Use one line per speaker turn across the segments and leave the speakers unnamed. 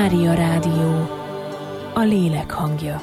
Mária Rádió, a lélek hangja.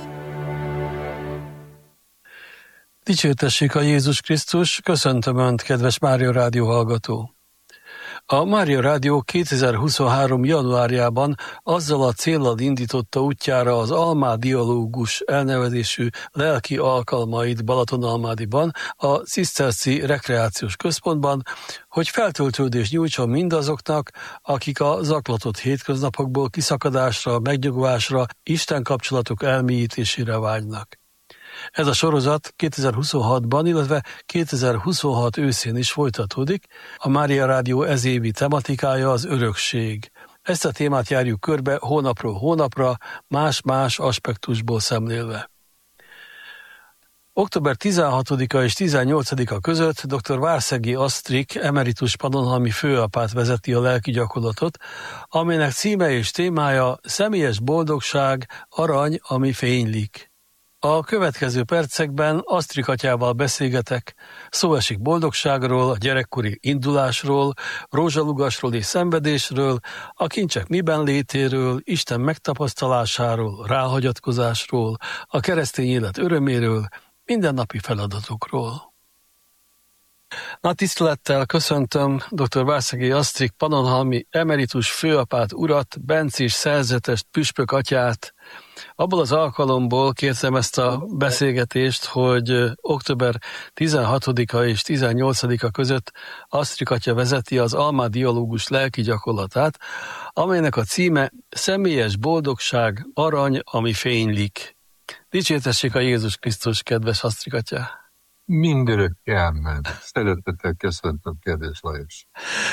Dicsértessék a Jézus Krisztus, köszöntöm Önt, kedves Mária Rádió hallgató! A Mária Rádió 2023. januárjában azzal a céllal indította útjára az Almád Dialógus elnevezésű lelki alkalmait Balatonalmádiban, a Ciszterci Rekreációs Központban, hogy feltöltődést nyújtson mindazoknak, akik a zaklatott hétköznapokból kiszakadásra, megnyugvásra, Isten kapcsolatok elmélyítésére vágynak. Ez a sorozat 2026-ban, illetve 2026 őszén is folytatódik. A Mária Rádió ezévi tematikája az örökség. Ezt a témát járjuk körbe hónapról hónapra, más-más aspektusból szemlélve. Október 16-a és 18-a között dr. Várszegi Asztrik emeritus pannonhalmi főapát vezeti a lelki gyakorlatot, amelynek címe és témája Személyes boldogság, arany, ami fénylik. A következő percekben Asztrik atyával beszélgetek, szó esik boldogságról, a gyerekkori indulásról, rózsalugasról és szenvedésről, a kincsek miben létéről, Isten megtapasztalásáról, ráhagyatkozásról, a keresztény élet öröméről, mindennapi feladatokról. Nagy tisztelettel köszöntöm dr. Várszegi Asztrik pannonhalmi emeritus főapát urat, bencés szerzetest, püspök atyát. Abból az alkalomból kértem ezt a beszélgetést, hogy október 16-a és 18-a között Asztrik atya vezeti az Almád Dialógus lelki gyakorlatát, amelynek a címe Személyes boldogság, arany, ami fénylik. Dicsértessék a Jézus Krisztus, kedves Asztrik atya!
Mindörökké ámen. Szeretettel köszöntöm, kedves Lajos.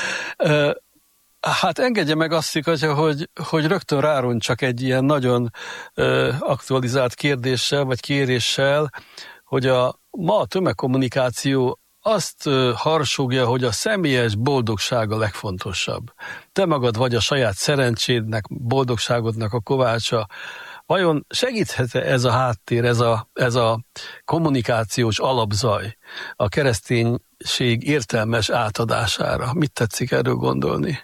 Hát engedje meg azt, hogy rögtön rároncsak egy ilyen nagyon aktualizált kérdéssel, vagy kéréssel, hogy ma a tömegkommunikáció azt harsogja, hogy a személyes boldogság a legfontosabb. Te magad vagy a saját szerencsédnek, boldogságodnak a kovácsa. Vajon segíthet-e ez a háttér, ez a kommunikációs alapzaj a kereszténység értelmes átadására? Mit tetszik erről gondolni?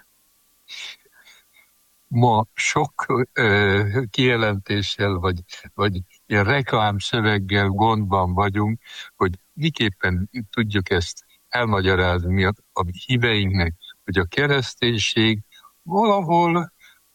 Ma sok kijelentéssel, vagy ilyen reklámszöveggel gondban vagyunk, hogy miképpen tudjuk ezt elmagyarázni a híveinknek, hogy a kereszténység valahol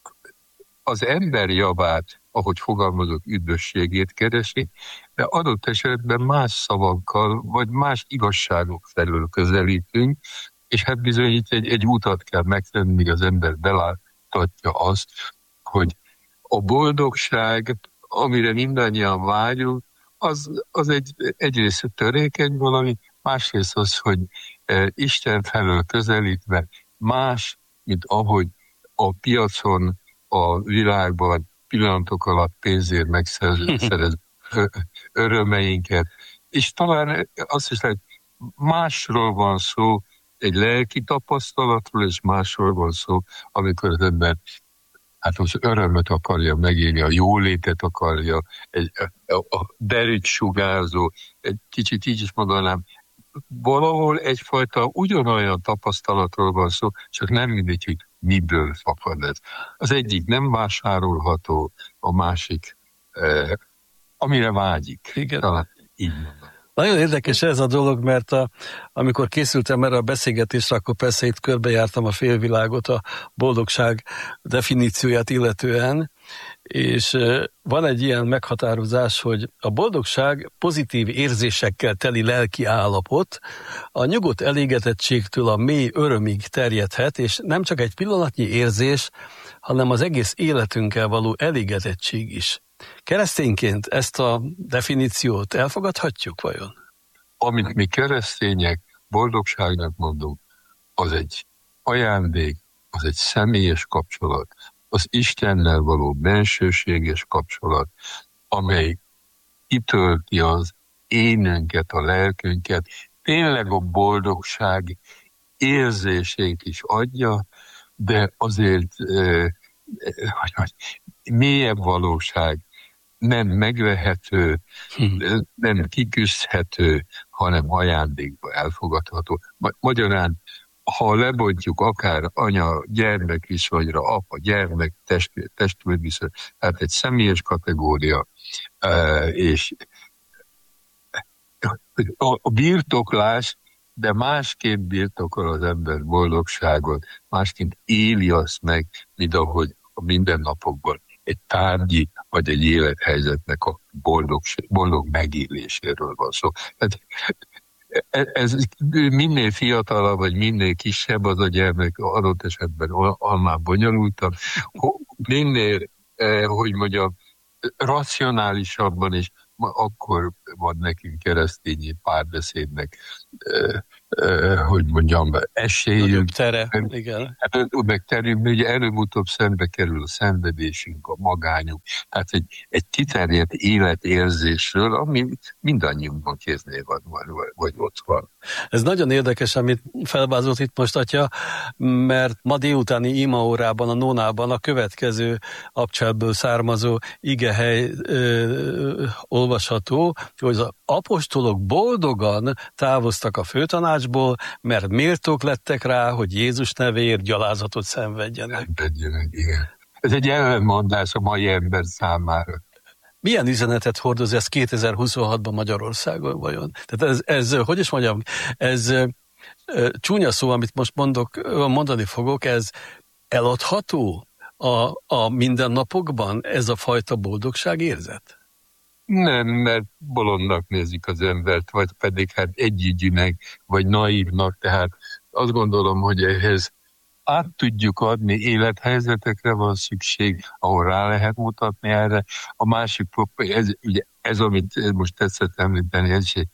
az ember javát, ahogy fogalmazok, üdvösségét keresi, de adott esetben más szavakkal, vagy más igazságok felől közelítünk, és hát bizony itt egy utat kell megtenni, míg az ember beláthatja azt, hogy a boldogság, amire mindannyian vágyunk, az egyrészt törékeny valami, másrészt az, hogy Isten felől közelítve más, mint ahogy a piacon, a világban pillanatok alatt pénzért megszerez örömeinket. És talán azt is lehet, másról van szó, egy lelki tapasztalatról, és másról van szó, amikor az ember az örömöt akarja megélni, a jólétet akarja, a derűt sugárzó, egy kicsit így is mondanám, valahol egyfajta ugyanolyan tapasztalatról van szó, csak nem mindegy, hogy miből fakad ez. Az egyik nem vásárolható, a másik, amire vágyik.
Igen.
Talán így mondom.
Nagyon érdekes ez a dolog, mert amikor készültem erre a beszélgetésre, akkor persze itt körbejártam a félvilágot a boldogság definícióját illetően, és van egy ilyen meghatározás, hogy a boldogság pozitív érzésekkel teli lelki állapot, a nyugodt elégedettségtől a mély örömig terjedhet, és nem csak egy pillanatnyi érzés, hanem az egész életünkkel való elégedettség is. Keresztényként ezt a definíciót elfogadhatjuk vajon?
Amit mi keresztények boldogságnak mondunk, az egy ajándék, az egy személyes kapcsolat, az Istennel való bensőséges kapcsolat, amely kitölti az énünket, a lelkünket, tényleg a boldogság érzését is adja, de azért mélyebb valóság, nem megvehető, nem kiküszhető, hanem ajándékba elfogadható. Magyarán ha lebontjuk akár anya-gyermek viszonyra, apa-gyermek, testvér viszony, tehát egy személyes kategória, és a birtoklás, de másképp birtokol az ember boldogságot, másként éli azt meg, mint ahogy a mindennapokban egy tárgyi vagy egy élethelyzetnek a boldog megéléséről van szó. Tehát ez minél fiatalabb, vagy minél kisebb az a gyermek, adott esetben annál bonyolultabb, minél, hogy mondjam, racionálisabban, és akkor van nekünk keresztényi párbeszédnek, hogy mondjam, esélyünk.
Tere, igen.
Meg terünk, ugye előbb-utóbb szembe kerül a szenvedésünk, a magányunk, tehát egy kiterjedt életérzésről, ami mindannyiunkban kéznél van, vagy ott van.
Ez nagyon érdekes, amit felvázolt itt most, atya, mert ma délutáni imaórában, a Nónában a következő abcsából származó igehely olvasható, hogy az apostolok boldogan távoztak a főtanácsból, mert méltók lettek rá, hogy Jézus nevéért gyalázatot szenvedjenek.
Igen. Ez egy ellenmondás a mai ember számára.
Milyen üzenetet hordoz ez 2026-ban Magyarországon vajon? Tehát ez hogy is mondjam, ez csúnya szó, amit most mondani fogok, ez eladható a mindennapokban, ez a fajta boldogságérzet?
Nem, mert bolondnak nézik az embert, vagy pedig hát együgyűnek, vagy naívnak, tehát azt gondolom, hogy ehhez át tudjuk adni, élethelyzetekre van szükség, ahol rá lehet mutatni erre. A másik, ez amit most tetszett említeni, ez egy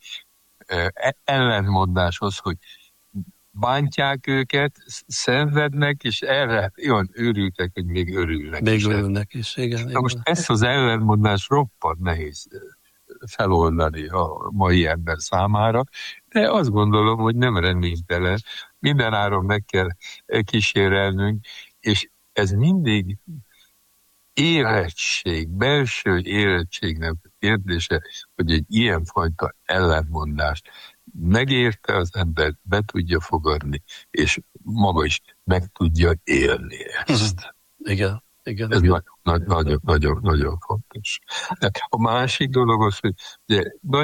ellentmondás az, hogy bántják őket, szenvednek, és erre olyan őrültek, hogy még örülnek.
Még örülnek is, igen.
Na most ezt az ellentmondást roppant nehéz feloldani a mai ember számára, de azt gondolom, hogy nem reménytelen, mindenáron meg kell kísérelnünk, és ez mindig érettség, belső érettségnek kérdése, hogy egy ilyenfajta ellentmondást megérte az ember, be tudja fogadni, és maga is meg tudja élni ezt.
Igen.
Ez nagyon fontos. A másik dolog az, hogy ugye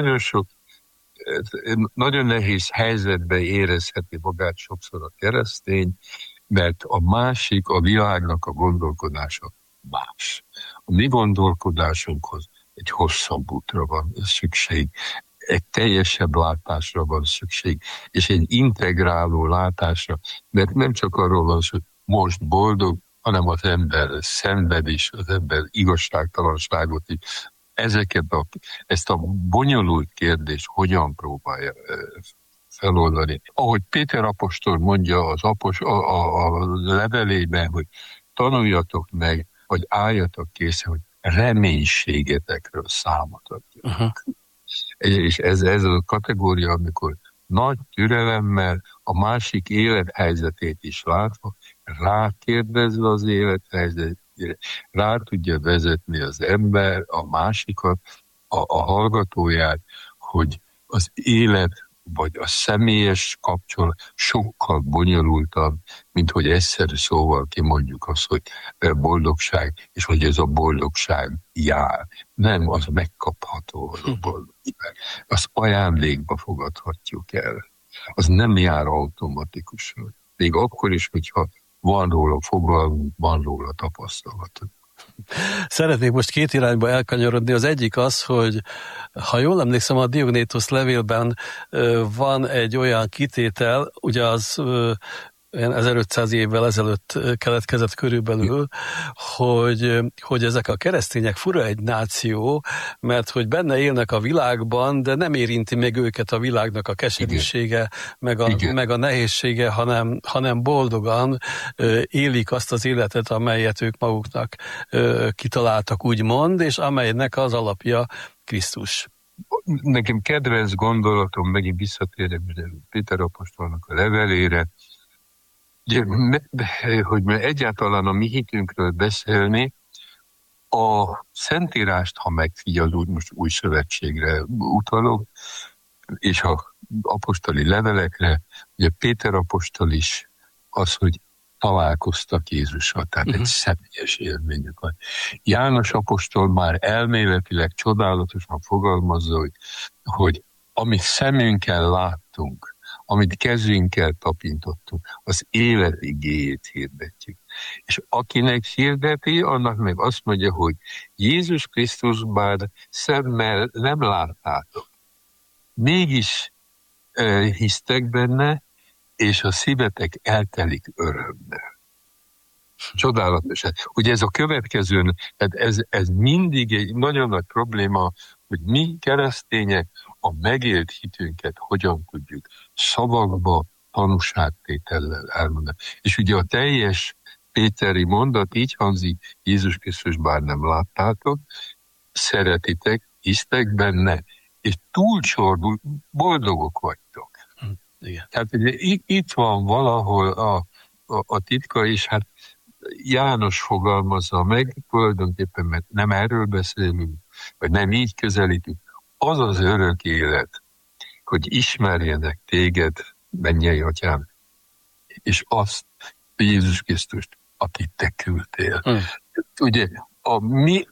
nagyon nehéz helyzetben érezheti magát sokszor a keresztény, mert a másik, a világnak a gondolkodása más. A mi gondolkodásunkhoz egy hosszabb útra van szükség, egy teljesebb látásra van szükség, és egy integráló látásra, mert nem csak arról van, hogy most boldog, hanem az ember szenved is, az ember igazságtalanságot is. Ezt a bonyolult kérdést hogyan próbálja feloldani. Ahogy Péter apostol mondja a levelében, hogy tanuljatok meg, vagy álljatok készen, hogy reménységetekről számot adjatok. Uh-huh. És ez a kategória, amikor nagy türelemmel a másik élethelyzetét is látva, rákérdezve az élethelyzetére, rá tudja vezetni az ember, a másikat, a hallgatóját, hogy az élet vagy a személyes kapcsolat sokkal bonyolultabb, mint hogy egyszerű szóval kimondjuk azt, hogy boldogság, és hogy ez a boldogság jár. Nem, az megkapható az a boldogság. Azt ajándékba fogadhatjuk el. Az nem jár automatikusan. Még akkor is, hogyha van róla fogalmunk, van róla tapasztalatunk.
Szeretnék most két irányba elkanyarodni. Az egyik az, hogy ha jól emlékszem, a Diognétosz levélben van egy olyan kitétel, ugye az 1500 évvel ezelőtt keletkezett körülbelül, hogy ezek a keresztények fura egy náció, mert hogy benne élnek a világban, de nem érinti meg őket a világnak a keserűsége, meg a nehézsége, hanem boldogan élik azt az életet, amelyet ők maguknak kitaláltak, úgymond, és amelynek az alapja Krisztus.
Nekem kedvenc gondolatom, megint visszatérek Péter apostolnak a levelére, hogy egyáltalán a mi hitünkről beszélni, a Szentírást, ha megfigyelünk, most új szövetségre utalok, és a apostoli levelekre, ugye Péter apostol is az, hogy találkoztak Jézussal, tehát egy személyes élményük van. János apostol már elméletileg csodálatosan fogalmazza, hogy amit szemünkkel láttunk, amit kezünkkel tapintottunk, az élet igéjét hirdetjük. És akinek hirdeti, annak meg azt mondja, hogy Jézus Krisztus bár szemmel nem láttátok, mégis hisztek benne, és a szívetek eltelik örömmel. Csodálatos. Ugye ez a következő, ez mindig egy nagyon nagy probléma, hogy mi keresztények a megélt hitünket hogyan tudjuk szavakba, tanúságtétellel elmondani. És ugye a teljes péteri mondat így hangzik, Jézus Krisztus bár nem láttátok, szeretitek, hisztek benne, és túlcsordul boldogok vagytok.
Igen.
Tehát ugye, itt van valahol a titka, és hát János fogalmazza meg, tulajdonképpen, mert nem erről beszélünk, vagy nem így közelítünk, az az örök élet, hogy ismerjenek téged, mennyei atyám, és azt, Jézus Krisztust, akit te küldtél. Ugye a mi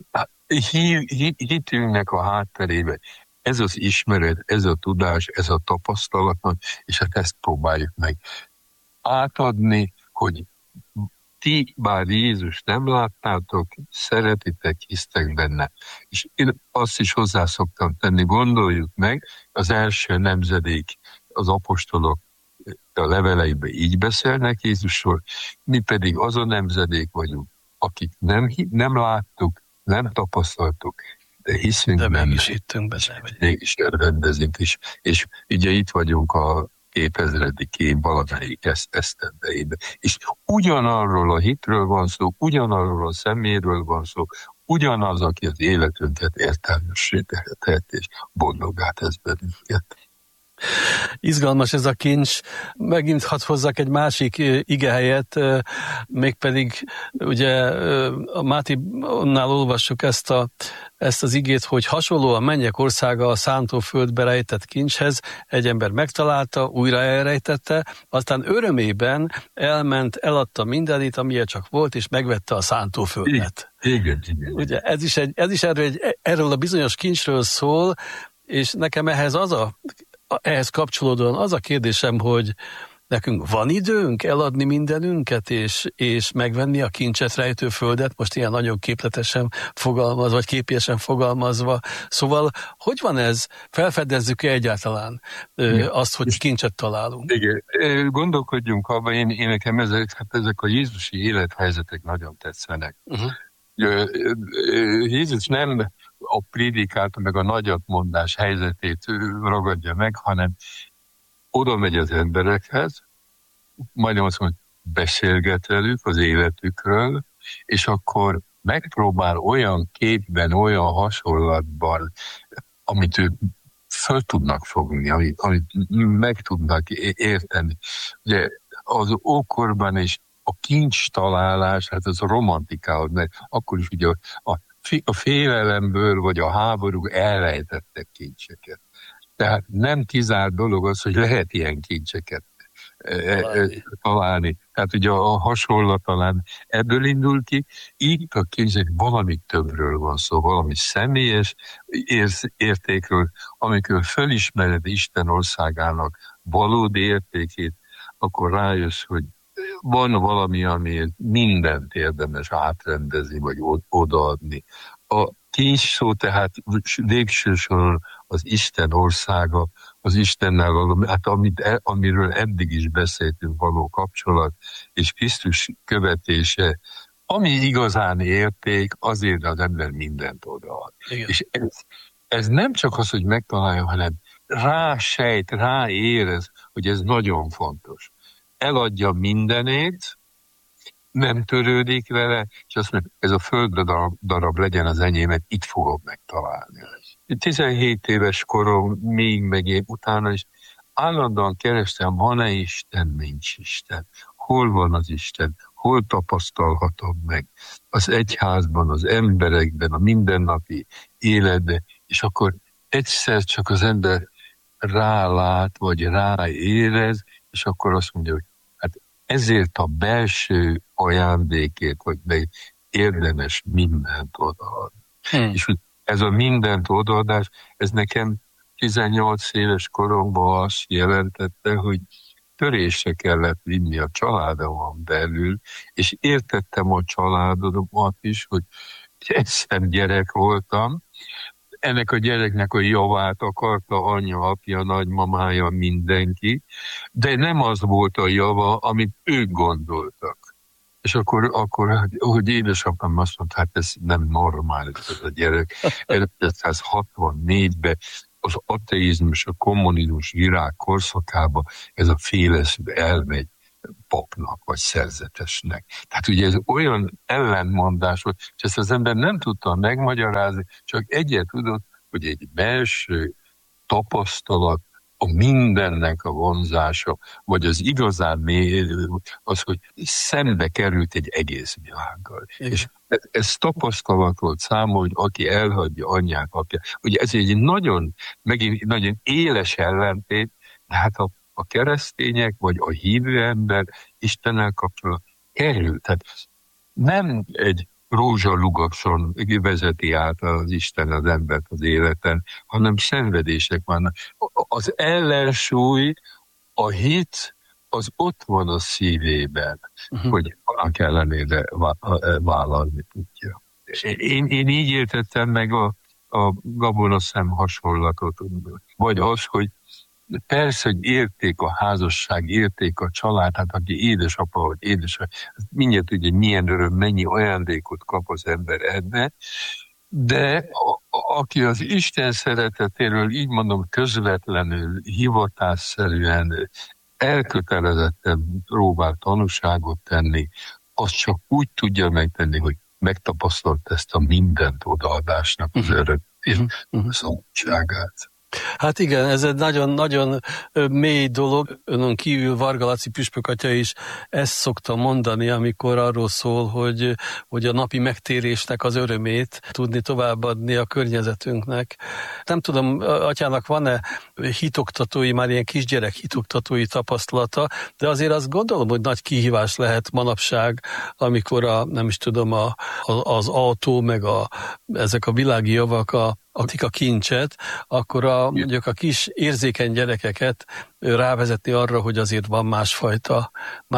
hitünknek a hátterében ez az ismeret, ez a tudás, ez a tapasztalat, és hát ezt próbáljuk meg átadni, hogy ti bár Jézus nem láttátok, szeretitek, hisztek benne. És én azt is hozzá szoktam tenni, gondoljuk meg, az első nemzedék, az apostolok a leveleiben így beszélnek Jézusról, mi pedig az a nemzedék vagyunk, akik nem láttuk, nem tapasztaltuk, de hiszünk
de
benne.
mégis hittünk benne.
Mégis rendezünk is. És ugye itt vagyunk a 2000. év valamelyik esztendejében. És ugyanarról a hitről van szó, ugyanarról a személyről van szó, ugyanaz, aki az életünket értelmessé tehet, és boldoggá tesz bennünket.
Izgalmas ez a kincs. Megint hadd hozzak egy másik igehelyet, mégpedig ugye a Máténál olvassuk ezt az igét, hogy hasonló a mennyek országa a szántóföldbe rejtett kincshez, egy ember megtalálta, újra elrejtette, aztán örömében elment, eladta mindenit, amilyen csak volt, és megvette a szántóföldet.
Igen.
Ugye ez is erről a bizonyos kincsről szól, és nekem ehhez kapcsolódóan az a kérdésem, hogy nekünk van időnk eladni mindenünket, és megvenni a kincset rejtő földet, most ilyen nagyon képletesen fogalmazva, vagy képésen fogalmazva. Szóval, hogy van ez? Felfedezzük-e egyáltalán azt, hogy kincset találunk?
Igen, gondolkodjunk abban, én nekem ezek a jézusi élethelyzetek nagyon tetszenek. Jézus nem a prédikát, meg a nagyatmondás helyzetét ragadja meg, hanem oda megy az emberekhez, majdnem azt mondja, beszélget velük az életükről, és akkor megpróbál olyan képben, olyan hasonlatban, amit ők föl tudnak fogni, amit meg tudnak érteni. Ugye az ókorban is a kincs találás, hát az a romantikához, mert akkor is ugye a félelemből vagy a háború elrejtettek kincseket. Tehát nem kizárt dolog az, hogy lehet ilyen kincseket találni. Tehát ugye a hasonlat talán ebből indul ki, így a kincsek valami többről van szó, valami személyes értékről, amikor fölismered Isten országának valódi értékét, akkor rájössz, hogy van valami, amiért mindent érdemes átrendezni, vagy odaadni. A kincs szó tehát végső soron az Isten országa, az Istennel való, hát amiről eddig is beszéltünk, való kapcsolat, és Krisztus követése, ami igazán érték, azért az ember mindent odaad. Igen. És ez nem csak az, hogy megtalálja, hanem ráérez, hogy ez nagyon fontos. Eladja mindenét, nem törődik vele, és azt mondja, ez a földdarab legyen az enyémet, itt fogom megtalálni. 17 éves korom, még meg én utána is állandóan kerestem, van-e Isten, nincs Isten. Hol van az Isten? Hol tapasztalhatom meg? Az egyházban, az emberekben, a mindennapi életben, és akkor egyszer csak az ember rálát, vagy ráérez, és akkor azt mondja, hogy hát ezért a belső ajándékért, hogy érdemes mindent odaadni. És ez a mindent odaadás, ez nekem 18 éves koromban azt jelentette, hogy törésre kellett vinni a családomon belül, és értettem a családomat is, hogy egyszer gyerek voltam, ennek a gyereknek a javát akarta anyja, apja, nagymamája, mindenki, de nem az volt a java, amit ők gondoltak. És akkor hogy édesapám azt mondta, hát ez nem normális ez a gyerek. 1964-ben az ateizmus, a kommunizmus virág korszakában ez a féleszű elmegy papnak vagy szerzetesnek. Tehát ugye ez olyan ellentmondás volt, és ezt az ember nem tudta megmagyarázni, csak egyet tudott, hogy egy belső tapasztalat, a mindennek a vonzása, vagy az igazán az, hogy szembe került egy egész világgal. Igen. És ez tapasztalat volt számomra, hogy aki elhagyja anyját, apját. Ugye ez egy nagyon éles ellentét, de hát a keresztények, vagy a hívő ember Istennel kapcsolatban kerül. Tehát nem egy rózsalugacson vezeti át az Isten az embert az életen, hanem szenvedések vannak. Az ellensúly, a hit, az ott van a szívében, hogy annak ellenére vállalni tudja. Én így értettem meg a gabonaszem hasonlatot, vagy az, hogy persze, hogy érték a házasság, érték a család, hát aki édesapa vagy édesapa, mindjárt tudja, milyen öröm, mennyi ajándékot kap az ember ebbe, de aki az Isten szeretetéről, így mondom, közvetlenül, hivatásszerűen, elkötelezetten próbál tanúságot tenni, az csak úgy tudja megtenni, hogy megtapasztalt ezt a mindent odaadásnak az öröm és szabadságát.
Hát igen, ez egy nagyon-nagyon mély dolog. Önön kívül Varga Laci püspök atya is ezt szokta mondani, amikor arról szól, hogy a napi megtérésnek az örömét tudni továbbadni a környezetünknek. Nem tudom, atyának van-e hitoktatói, már ilyen kisgyerek hitoktatói tapasztalata, de azért azt gondolom, hogy nagy kihívás lehet manapság, amikor az autó, meg ezek a világi javak akik a kincset, akkor mondjuk a kis érzékeny gyerekeket rávezetni arra, hogy azért van másfajta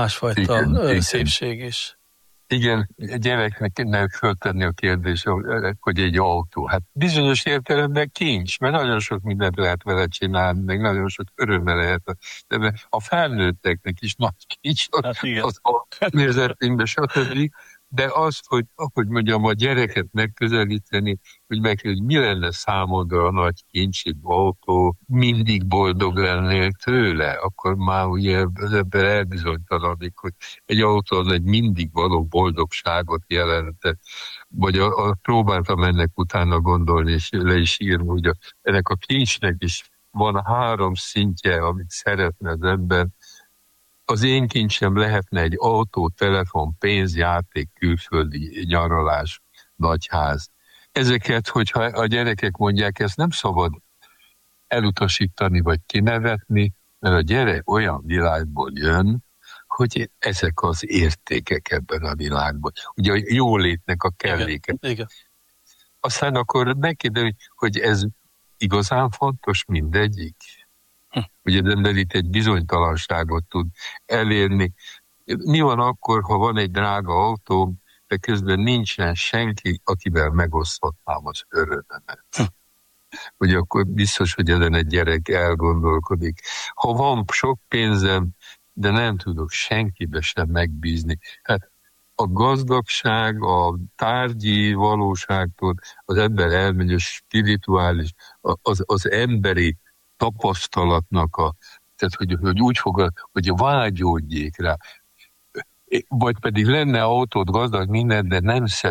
szépség is.
Igen, a gyereknek föltenni a kérdés, hogy egy autó. Hát bizonyos értelemben kincs, mert nagyon sok mindent lehet vele csinálni, meg nagyon sok örömmel lehet. De a felnőtteknek is nagy kincs az érzetünkben, stb. De azt, hogy mondjam, a gyereket megközelíteni, hogy mi lenne számodra a nagy kincsig autó, mindig boldog lennél tőle, akkor már ugye az ember elbizonytalanodik, hogy egy autó az egy mindig való boldogságot jelent. Vagy próbáltam ennek utána gondolni, és le is írni, hogy ennek a kincsnek is van 3 szintje, amit szeretne az ember. Az én kincsem lehetne egy autó, telefon, pénz, játék, külföldi nyaralás, nagyház. Ezeket, hogyha a gyerekek mondják, ezt nem szabad elutasítani vagy kinevetni, mert a gyerek olyan világból jön, hogy ezek az értékek ebben a világban. Ugye a jólétnek a kelléke.
Igen.
Aztán akkor megkérdezi, hogy ez igazán fontos mindegyik. Ugye az ember itt egy bizonytalanságot tud elérni. Mi van akkor, ha van egy drága autó, de közben nincsen senki, akivel megoszthatnám az örömömet? Ugye akkor biztos, hogy ezen egy gyerek elgondolkodik. Ha van sok pénzem, de nem tudok senkibe sem megbízni. Hát a gazdagság, a tárgyi valóságtól az ember elmegy, a spirituális, az emberi tapasztalatnak, tehát hogy úgy fogad, hogy vágyódjék rá. Vagy pedig lenne autót, gazdag, minden, de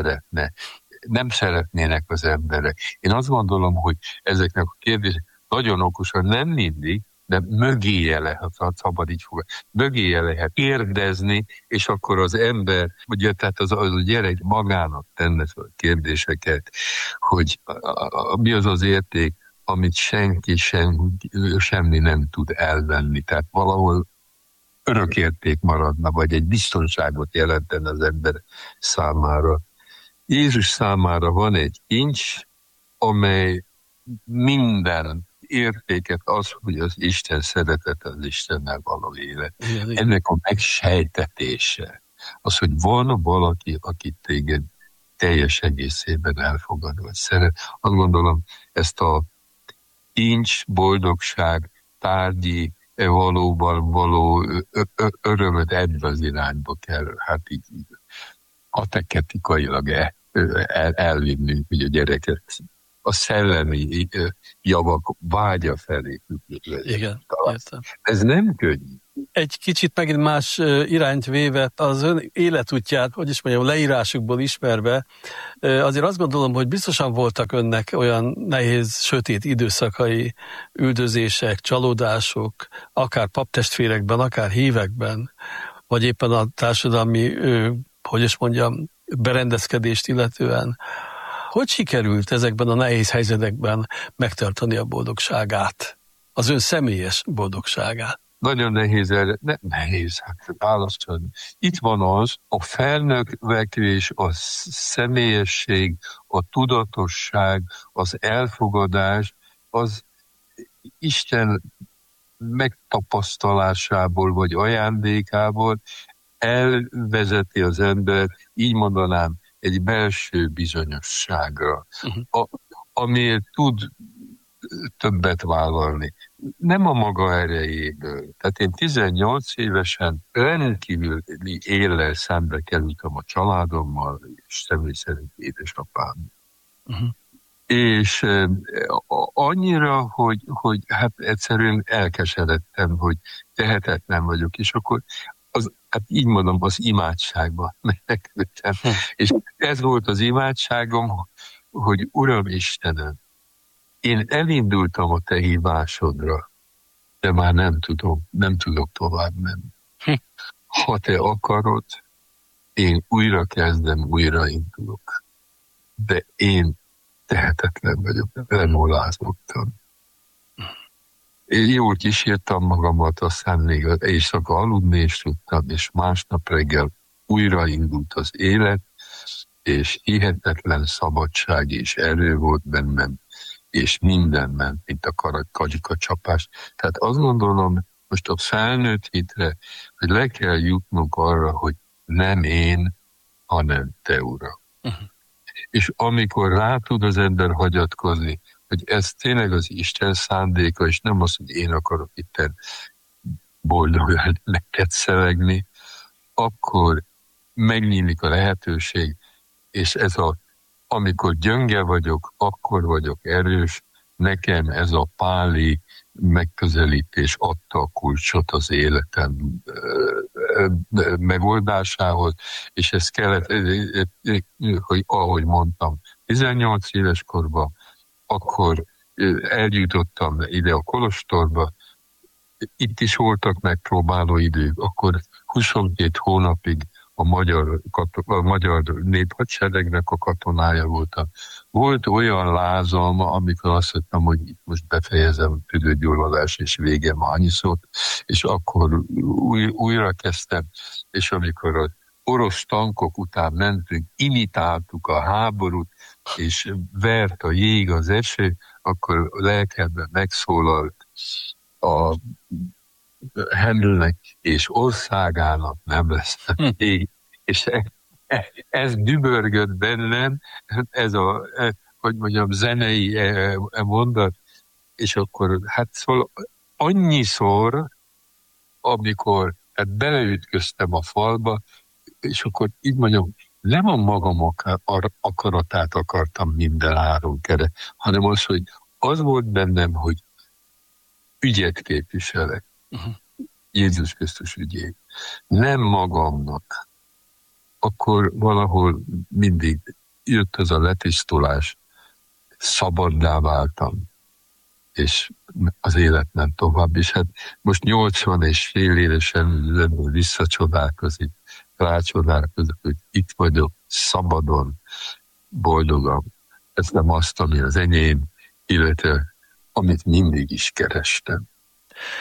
nem szeretnének az emberek. Én azt gondolom, hogy ezeknek a kérdések nagyon okosan, nem mindig, de mögéje lehet, ha szabad így fogadni, mögéje lehet kérdezni, és akkor az ember, ugye, tehát az a gyerek magának tenne fel kérdéseket, hogy mi az az érték, amit semmi nem tud elvenni. Tehát valahol örökérték maradna, vagy egy biztonságot jelentene az ember számára. Jézus számára van egy kincs, amely minden értéket az, hogy az Isten szeretete, az Istennel való élet. Ennek a megsejtetése, az, hogy van valaki, aki téged teljes egészében elfogad, vagy szeret. Azt gondolom, ezt a kincs, boldogság, tárgyi, valóban való örömöt ebbe az irányba kell, hát így kateketikailag elvinnünk, hogy a gyereket a szellemi javak vágya felé.
Igen, értem.
Ez nem könnyű.
Egy kicsit megint más irányt véve, az ön életútját, hogy is mondjam, leírásukból ismerve, azért azt gondolom, hogy biztosan voltak önnek olyan nehéz, sötét időszakai, üldözések, csalódások, akár paptestvérekben, akár hívekben, vagy éppen a társadalmi, hogy is mondjam, berendezkedést illetően. Hogy sikerült ezekben a nehéz helyzetekben megtartani a boldogságát, az ön személyes boldogságát?
Nagyon nehéz erre, nehéz, hát választani. Itt van az, a felnövekvés, a személyesség, a tudatosság, az elfogadás, az Isten megtapasztalásából vagy ajándékából elvezeti az embert, így mondanám, egy belső bizonyosságra, amiért tud többet vállalni. Nem a maga erejéből. Tehát én 18 évesen rendkívüli éllel szembe kerültem a családommal, és személy szerint édesapám. És annyira, hogy hát egyszerűen elkeseredtem, hogy tehetetlen vagyok, és akkor hát így mondom, az imádságba menekültem. És ez volt az imádságom, hogy Uram Istenem, én elindultam a te hívásodra, de már nem tudok tovább menni. Ha te akarod, én újra kezdem, újra indulok. De én tehetetlen vagyok, lemolázottam. Én jól kísértem magamat, aztán még éjszaka aludni is tudtam, és másnap reggel újra indult az élet, és hihetetlen szabadság és erő volt bennem, és minden ment, mint a kagylikacsapás. Tehát azt gondolom, most a felnőtt hitre, hogy le kell jutnunk arra, hogy nem én, hanem te, Uram. És amikor rá tud az ember hagyatkozni, hogy ez tényleg az Isten szándéka, és nem az, hogy én akarok itten boldogan neked szevegni, akkor megnyílik a lehetőség, és amikor gyönge vagyok, akkor vagyok erős, nekem ez a páli megközelítés adta a kulcsot az életem megoldásához, és ez kellett, hogy ahogy mondtam, 18 éves korban, akkor eljutottam ide a kolostorba, itt is voltak megpróbáló idők, akkor 22 hónapig a magyar néphadseregnek a katonája voltam. Volt olyan lázam, amikor azt mondtam, hogy itt most befejezem a tüdőgyulladás, és vége már annyiszor, és akkor újra kezdtem, és amikor az orosz tankok után mentünk, imitáltuk a háborút, és vert a jég, az eső, akkor lelkemben megszólalt a Handelnek és országának nem lesz jég. És ez dübörgött bennem, ez a, hogy mondjam, zenei mondat, és akkor hát szóval annyiszor, amikor hát beleütköztem a falba, és akkor így mondjam, nem a magam akaratát akartam minden áron hanem az, hogy az volt bennem, hogy ügyet képviselek. Jézus Krisztus ügyét. Nem magamnak. Akkor valahol mindig jött az a letisztulás, szabaddá váltam, és az élet ment tovább. És hát most 80 és fél évesen visszacsodálkozik, rácsodálkozik, hogy itt vagyok, szabadon, boldogan. Ez nem azt, ami az enyém, illetve amit mindig is kerestem.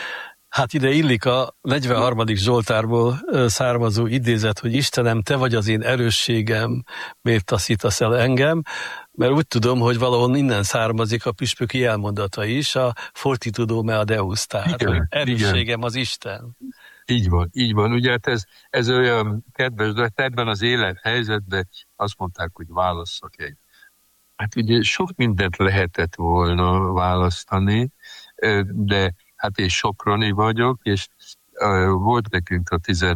Hát ide illik a 43. Zsoltárból származó idézet, hogy Istenem, te vagy az én erősségem, miért taszítasz el engem, mert úgy tudom, hogy valahol innen származik a püspöki elmondata is, a fortitudo mea Deus, tehát igen, erősségem az Isten.
Így van. Ugye hát ez olyan kedves, de ebben az élethelyzetben azt mondták, hogy válasszak egy. Hát ugye sok mindent lehetett volna választani, de hát én soproni vagyok, és volt nekünk a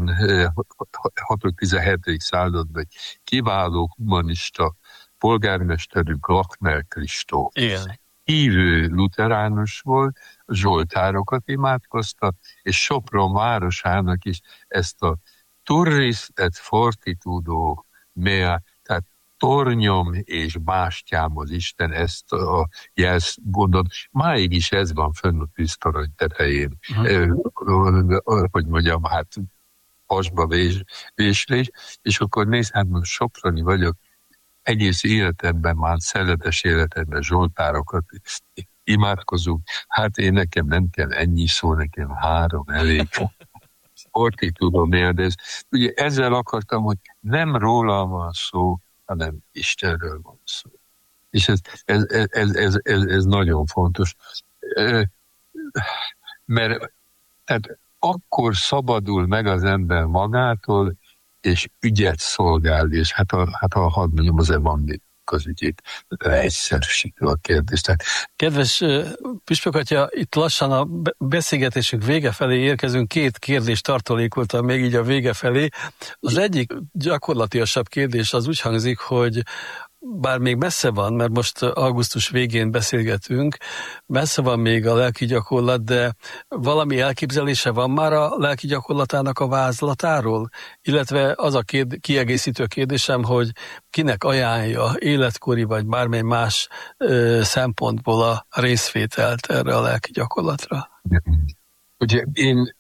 16.-17. században egy kiváló humanista polgármesterünk, Lakner Kristóf.
Igen.
Hívő luteránus volt, zsoltárokat imádkozta, és Sopron városának is ezt a turris et fortitudo mea, tehát tornyom és bástyám az Isten, ezt a jelzt mondod. Máig is ez van fönn a tűztorony tetején. Hogy mondjam, hát hasba véslés, és akkor nézd, hát most soproni vagyok, egész életemben már szeletes életemben zsoltárokat imádkozunk. Hát én nekem nem kell ennyi szó, nekem 3 elég. Fortitudo mea, de ugye ezzel akartam, hogy nem róla van szó, hanem Istenről van szó. És ez nagyon fontos. Mert tehát akkor szabadul meg az ember magától, és ügyet szolgál, és hát hadd mondjam, az evangélium az ügyét egyszerűsítő a kérdést.
Kedves püspök atya, itt lassan a beszélgetésünk vége felé érkezünk, 2 kérdést tartalékoltam még így a vége felé. Az egyik gyakorlatiasabb kérdés az úgy hangzik, hogy bár még messze van, mert most augusztus végén beszélgetünk, messze van még a lelki gyakorlat, de valami elképzelése van már a lelki gyakorlatának a vázlatáról? Illetve az a kiegészítő kérdésem, hogy kinek ajánlja életkori vagy bármely más szempontból a részvételt erre a lelki gyakorlatra?
Ugye én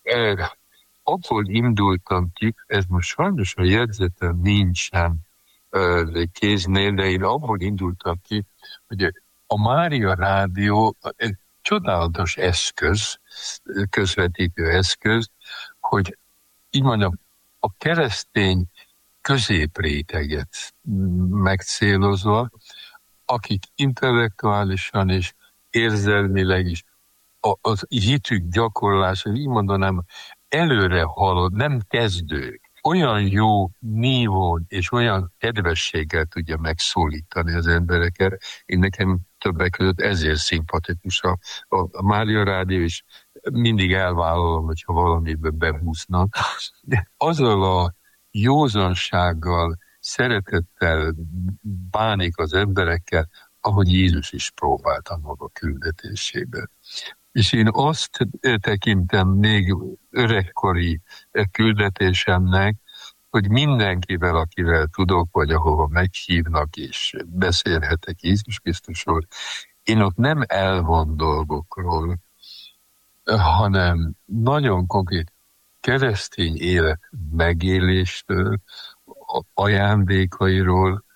abból indultam ki, ez most sajnos a jegyzetem nincsen kéznél, de én abból indultam ki, hogy a Mária Rádió egy csodálatos eszköz, közvetítő eszköz, hogy így mondjam, a keresztény középréteget megcélozva, akik intellektuálisan és érzelmileg is az hitük gyakorlása, így mondanám, előre halad, nem kezdők, olyan jó nívón és olyan kedvességgel tudja megszólítani az embereket. Én nekem többek között ezért szimpatikus a Mária Rádió, és mindig elvállalom, hogyha valamiben behúznak. De azzal a józansággal, szeretettel bánik az emberekkel, ahogy Jézus is próbálta maga küldetésében. És én azt tekintem még öregkori küldetésemnek, hogy mindenkivel, akivel tudok, vagy ahova meghívnak, és beszélhetek Jézus Krisztusról, én ott nem elvont dolgokról, hanem nagyon konkrét keresztény élet megéléstől, ajándékairól,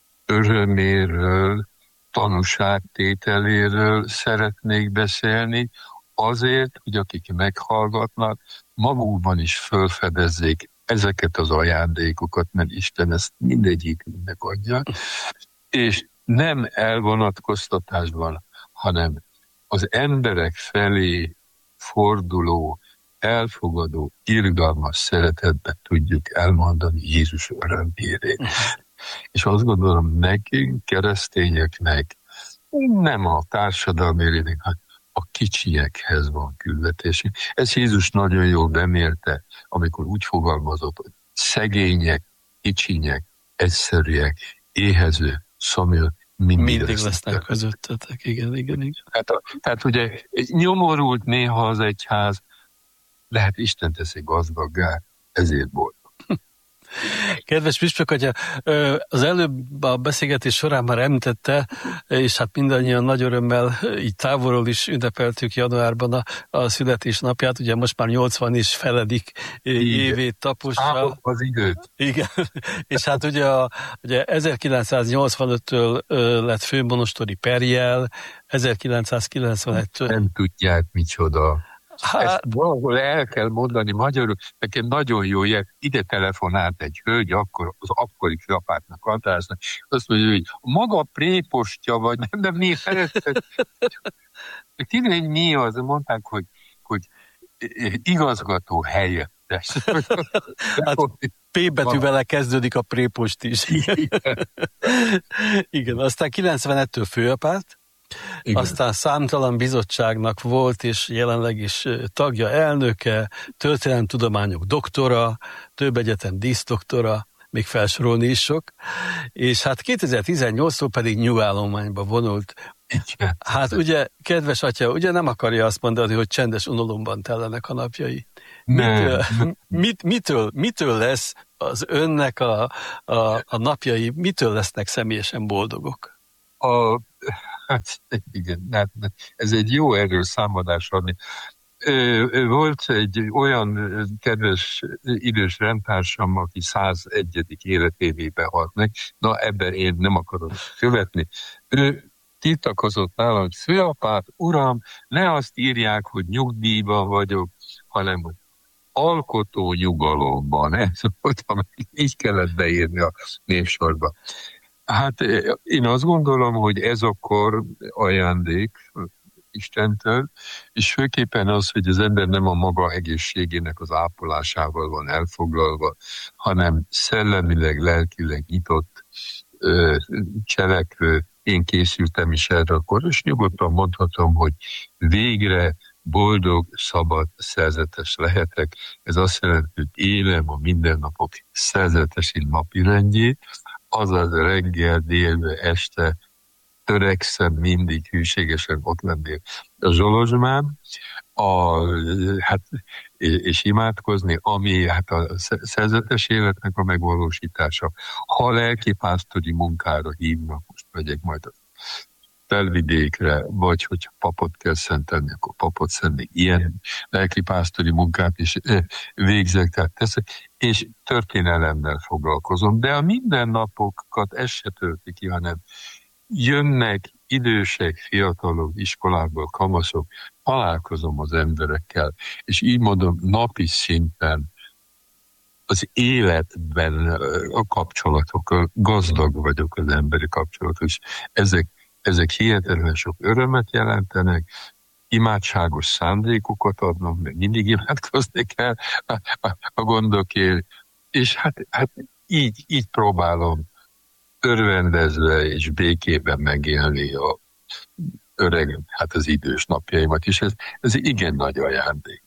öröméről, tanúságtételéről szeretnék beszélni, azért, hogy akik meghallgatnak, magukban is felfedezzék ezeket az ajándékokat, mert Isten ezt mindegyiknek adja, és nem elvonatkoztatásban, hanem az emberek felé forduló, elfogadó, irgalmas szeretetben tudjuk elmondani Jézus örömhírét. És azt gondolom, nekünk, keresztényeknek, nem a társadalmi élének, hanem a kicsiekhez van küldetésünk. Ez Jézus nagyon jól bemérte, amikor úgy fogalmazott, hogy szegények, kicsinyek, egyszerűek, éhezők, szomjas, mindig
lesznek közöttetek. Igen.
Tehát ugye nyomorult néha az egyház, de hát Isten teszi gazdaggá, ezért boldog.
Kedves püspök atya, az előbb a beszélgetés során már említette, és hát mindannyian nagy örömmel így távolról is ünnepeltük januárban a születésnapját, ugye most már 80 is feledik évét tapossal.
Az időt.
Igen, és hát ugye 1985-től lett főmonostori perjel, 1991-től.
Nem tudják micsoda. Ezt valahol el kell mondani magyarul, nekem nagyon jó jel, ide telefonált egy hölgy, akkor az akkori főapátnak hatásnak, azt mondja, hogy maga prépostja vagy, nem mi feleszted. Mi az? Mondták, hogy igazgató helyettes.
Hát P betűvel kezdődik a prépost is. Igen, aztán 91-től főapát, igen. Aztán számtalan bizottságnak volt, és jelenleg is tagja, elnöke, történelemtudományok doktora, több egyetem díszdoktora, még felsorolni is sok, és hát 2018-tól pedig nyugállományba vonult. Hát ugye, kedves atya, ugye nem akarja azt mondani, hogy csendes unalomban tellenek a napjai. Mitől lesz az önnek a napjai, mitől lesznek személyesen boldogok?
Hát igen, ez egy jó erről számadás adni. Volt egy olyan kedves idős rendtársam, aki 101. életévébe halt meg. Na, ebben én nem akarok követni. Ő tiltakozott nálam, hogy főapát, uram, ne azt írják, hogy nyugdíjban vagyok, hanem hogy alkotó nyugalomban. Ez volt, így kellett beírni a névsorba. Hát én azt gondolom, hogy ez akkor ajándék Istentől, és főképpen az, hogy az ember nem a maga egészségének az ápolásával van elfoglalva, hanem szellemileg, lelkileg nyitott, cselekvő. Én készültem is erre akkor, és nyugodtan mondhatom, hogy végre boldog, szabad, szerzetes lehetek. Ez azt jelenti, hogy élem a mindennapok szerzetes napirendjét, azaz reggel, délbe, este törekszem mindig hűségesen ott lenni a Zsolozsmán, és imádkozni, ami hát a szerzetes életnek a megvalósítása. Ha lelkipásztori munkára hívnak, most megyek majd a Felvidékre, vagy hogyha papot kell szentelni, akkor papot szenni. Ilyen lelkipásztori munkát is végzek, tehát teszek, és történelemmel foglalkozom. De a mindennapokat ez se tölti ki, hanem jönnek idősek, fiatalok, iskolákból, kamaszok, találkozom az emberekkel, és így mondom, napi szinten az életben a kapcsolatok, gazdag vagyok az emberi kapcsolatok, és ezek hihetetlen sok örömet jelentenek, imádságos szándékokat adnak, mert mindig imádkozni kell a gondokért, és hát így próbálom örvendezve és békében megélni a öreg, hát az idős napjaimat is. Ez igen nagy ajándék.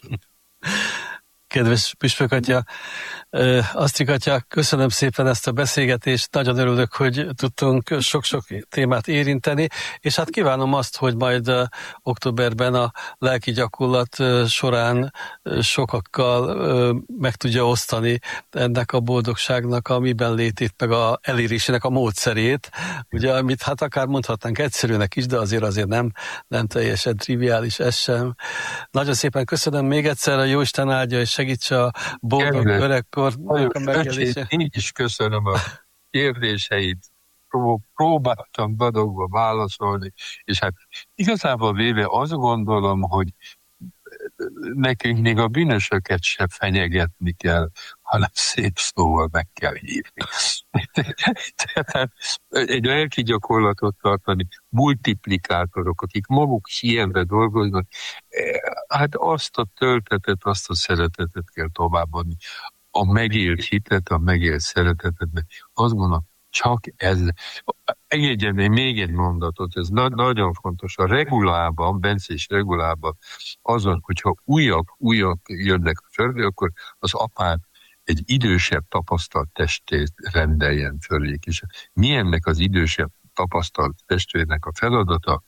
Kedves püspök atya, Asztrik atya, köszönöm szépen ezt a beszélgetést, nagyon örülök, hogy tudtunk sok-sok témát érinteni, és hát kívánom azt, hogy majd októberben a lelki gyakorlat során sokakkal meg tudja osztani ennek a boldogságnak a miben létét, meg a elérésének a módszerét, ugye, amit hát akár mondhatnánk egyszerűnek is, de azért nem teljesen triviális ez sem. Nagyon szépen köszönöm még egyszer, a Jóisten áldja és segítse a boldog öregkornak a megélése.
Én is köszönöm a kérdéseit. Próbáltam badogva válaszolni, és hát igazából véve azt gondolom, hogy nekünk még a bűnösöket se fenyegetni kell, hanem szép szóval meg kell hívni. Tehát egy lelki gyakorlatot tartani, multiplikátorok, akik maguk hienbe dolgoznak, hát azt a töltetet, azt a szeretetet kell továbbadni. A megélt hitet, a megélt szeretetet, azt gondolom, csak ez. Engedjen még egy mondatot, ez nagyon fontos. A regulában, bencés regulában azon, hogyha újak jönnek a földre, akkor az apád egy idősebb tapasztalt testét rendeljen fölék. És milyennek az idősebb tapasztalt testvérnek a feladata?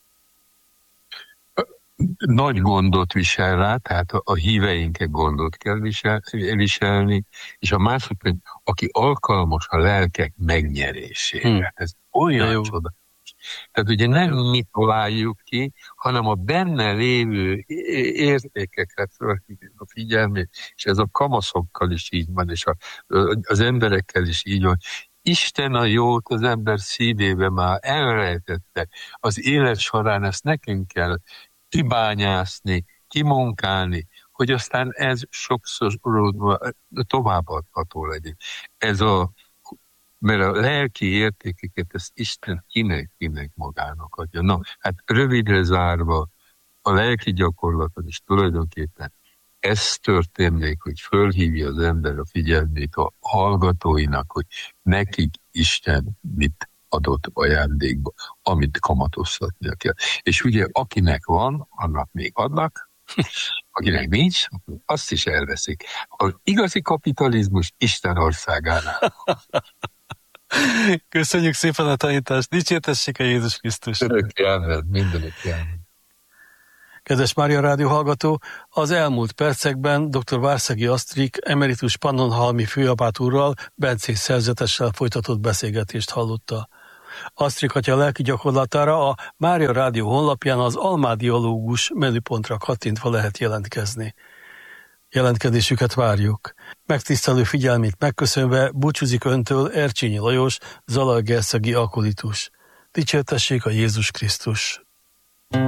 Nagy gondot visel rá, tehát a híveinknek gondot kell viselni, és a másik, aki alkalmas a lelkek megnyerésére. Ez olyan csoda. Tehát ugye nem mi találjuk ki, hanem a benne lévő értékekre fölhívjuk a figyelmét, és ez a kamaszokkal is így van, és az emberekkel is így van. Isten a jót az ember szívébe már elrejtette. Az élet során ezt nekünk kell kibányászni, kimunkálni, hogy aztán ez sokszor továbbadható legyen. Mert a lelki értékeket ezt Isten kinek magának adja. Na, hát rövidre zárva, a lelki gyakorlaton is tulajdonképpen ez történik, hogy fölhívja az ember a figyelmét a hallgatóinak, hogy nekik Isten mit adott ajándékba, amit kamatoztatnia kell. És ugye akinek van, annak még adnak, akinek nincs, azt is elveszik. Az igazi kapitalizmus Isten országánál.
Köszönjük szépen a tanítást, dicsértessék a Jézus Krisztus!
Örökké ámen, mindenütt ámen.
Kedves Mária Rádió hallgató, az elmúlt percekben dr. Várszegi Asztrik emeritus Pannonhalmi főapát úrral, Bencés szerzetessel folytatott beszélgetést hallotta. Asztrik atya lelki gyakorlatára a Mária Rádió honlapján az almádiológus menüpontra kattintva lehet jelentkezni. Jelentkezésüket várjuk. Megtisztelő figyelmét megköszönve búcsúzik öntől Ercsényi Lajos, zalaegerszegi alkolitus. Dicsértessék a Jézus Krisztus!